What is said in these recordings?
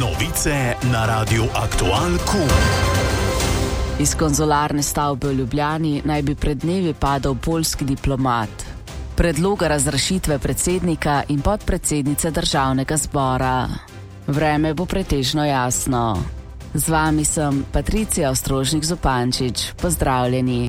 Novice na Radiu Aktual.com. Iz konzularne stavbe v Ljubljani naj bi pred dnevi padel poljski diplomat. Predloga razrešitve predsednika in podpredsednice državnega zbora. Vreme bo pretežno jasno. Z vami sem Patricija Ostrožnik-Zupančič. Pozdravljeni.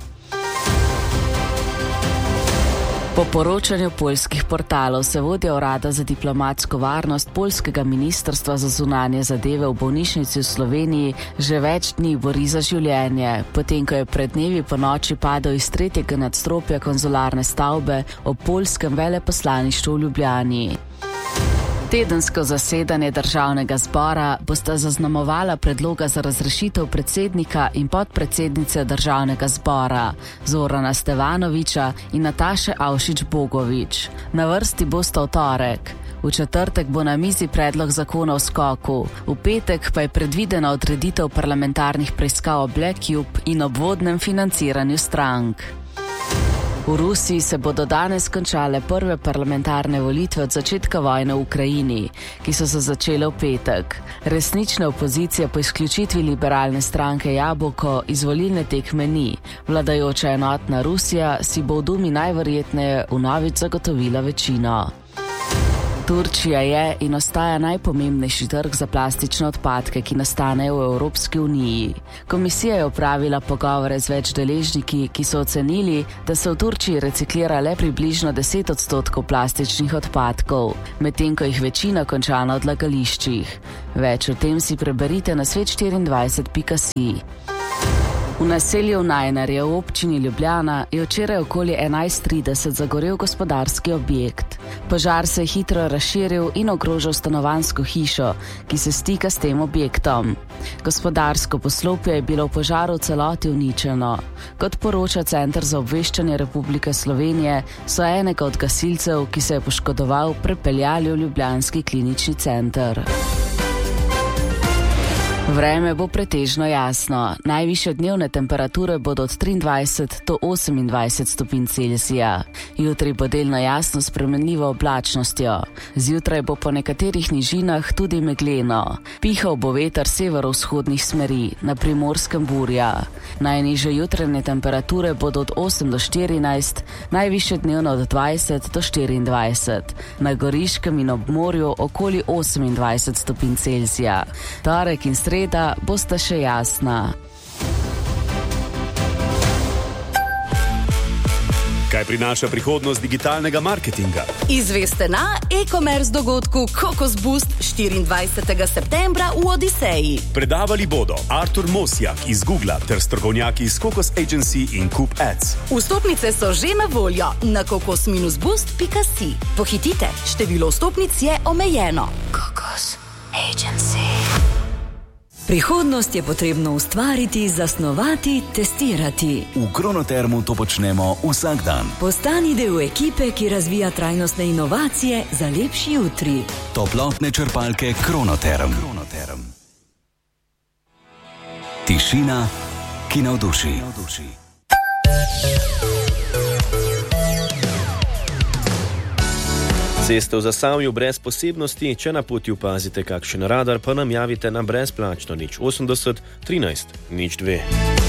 Po poročanju poljskih portalov se vodja urada za diplomatsko varnost poljskega ministrstva za zunanje zadeve v bolnišnici v Sloveniji že več dni bori za življenje, potem ko je pred dnevi po noči padel iz 3. nadstropja konzularne stavbe ob poljskem veleposlaništvu v Ljubljani. Tedensko zasedanje državnega zbora bosta zaznamovala predloga za razrešitev predsednika in podpredsednice državnega zbora Zorana Stevanovića in Nataše Avšič-Bogovič. Na vrsti bosta v torek. V četrtek bo na mizi predlog zakona o skoku, v petek pa je predvidena odreditev parlamentarnih preiskav o Black Cube in obvodnem financiranju strank. V Rusiji se bodo danes končale prve parlamentarne volitve od začetka vojne v Ukrajini, ki so se začele v petek. Resnične opozicije po izključitvi liberalne stranke Jabolko iz volilne tekme ni. Vladajoča enotna Rusija si bo v Dumi najverjetneje vnovič zagotovila večino. Turčija je in ostaja najpomembnejši trg za plastične odpadke, ki nastanejo v Evropski uniji. Komisija je opravila pogovore z več deležniki, ki so ocenili, da se v Turčiji reciklira le približno 10% plastičnih odpadkov, medtem ko jih večina konča na odlagališčih. Več o tem si preberite na svet24.si. V naselju Najnarje v občini Ljubljana je včeraj okoli 11:30 zagorel gospodarski objekt. Požar se je hitro razširil in ogrožal stanovanjsko hišo, ki se stika s tem objektom. Gospodarsko poslopje je bilo v požaru v celoti uničeno. Kot poroča Center za obveščanje Republike Slovenije, so enega od gasilcev, ki se je poškodoval, prepeljali v ljubljanski klinični center. Vreme bo pretežno jasno. Najvišje dnevne temperature bodo od 23 do 28 stopinj Celzija. Jutri bo delno jasno s spremenljivo oblačnostjo. Zjutraj bo po nekaterih nižinah tudi megleno. Pihal bo veter severovzhodnih smeri, na Primorskem burja. Najnižje jutranje temperature bodo od 8 do 14, najvišje dnevno od 20 do 24. Na Goriškem in ob morju okoli 28 stopinj Celzija. Torek in sreda bosta še jasna. Kaj prinaša prihodnost digitalnega marketinga? Izveste na e-commerce dogodku Kokos Boost 24. septembra v Odiseji. Predavali bodo Artur Mosjak iz Googla ter strokovnjaki iz Kokos Agency in Coop Ads. Vstopnice so že na voljo na kokos-boost.si. Pohitite, število vstopnic je omejeno. Kokos Agency. Prihodnost je potrebno ustvariti, zasnovati, testirati. V Kronotermu to počnemo vsak dan. Postani del ekipe, ki razvija trajnostne inovacije za lepši jutri. Toplotne črpalke Kronoterm. Tišina, ki navduši. Ceste v Zasavju brez posebnosti, če na poti opazite kakšen radar, pa nam javite na brezplačno 080 13 02.